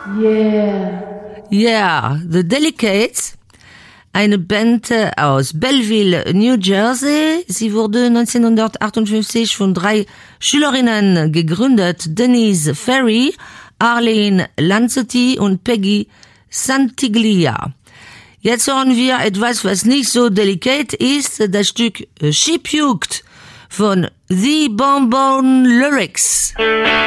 Yeah, The Delicates, eine Band aus Belleville, New Jersey. Sie wurde 1958 von 3 Schülerinnen gegründet, Denise Ferry, Arlene Lanzetti und Peggy Santiglia. Jetzt hören wir etwas, was nicht so delikat ist, das Stück She Puked von The Bon Bon Lyrics.